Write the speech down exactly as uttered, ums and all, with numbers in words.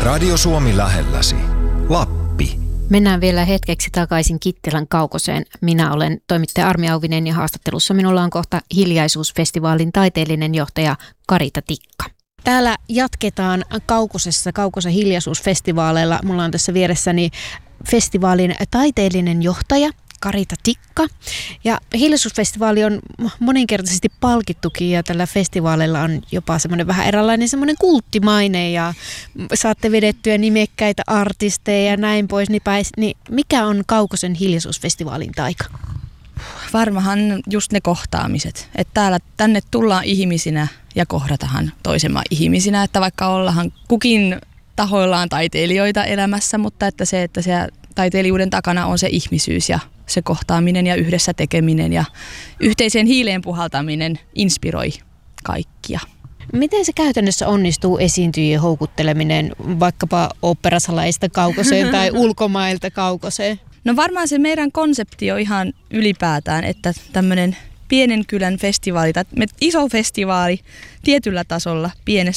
Radio Suomi lähelläsi. Lappi. Mennään vielä hetkeksi takaisin Kittilän Kaukoseen. Minä olen toimittaja Armi Auvinen ja haastattelussa minulla on kohta Hiljaisuusfestivaalin taiteellinen johtaja Karita Tikka. Täällä jatketaan Kaukosessa, Kaukosen hiljaisuusfestivaaleilla. Mulla on tässä vieressäni festivaalin taiteellinen johtaja Karita Tikka. Ja hiljaisuusfestivaali on moninkertaisesti palkittukin ja tällä festivaalilla on jopa semmoinen vähän eräänlainen semmoinen kulttimaine ja saatte vedettyä nimekkäitä artisteja ja näin pois. Niin mikä on Kaukosen hiljaisuusfestivaalin taika? Varmahan just ne kohtaamiset. Että täällä tänne tullaan ihmisinä ja kohdatahan toisemme ihmisinä, että vaikka ollaan kukin tahoillaan taiteilijoita elämässä, mutta että se, että se taiteilijuuden takana on se ihmisyys ja se kohtaaminen ja yhdessä tekeminen ja yhteiseen hiileen puhaltaminen inspiroi kaikkia. Miten se käytännössä onnistuu esiintyjien houkutteleminen vaikkapa oopperasaleista Kaukoseen tai ulkomailta Kaukoseen? No varmaan se meidän konsepti on ihan ylipäätään, että tämmöinen pienen kylän festivaali, tai iso festivaali tietyllä tasolla pienessä